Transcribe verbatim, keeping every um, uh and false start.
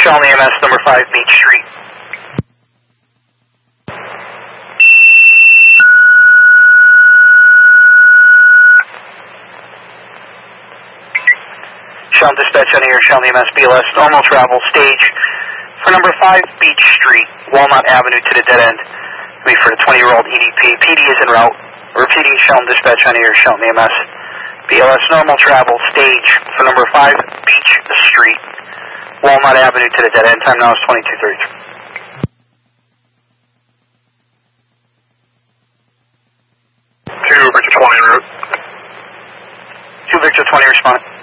Shelton E M S, number five Beach Street. Shelton Dispatch on air, Shelton E M S, B L S, normal travel stage for number five Beach Street, Walnut Avenue to the dead end. Wait for the twenty-year-old E D P. P D is en route. Repeating Shelton Dispatch on air, Shelton E M S. B L S normal travel stage for number five Beach Street, Walnut Avenue to the dead end. Time now is twenty-two thirty-three. two Victor twenty en route. two Victor twenty respond.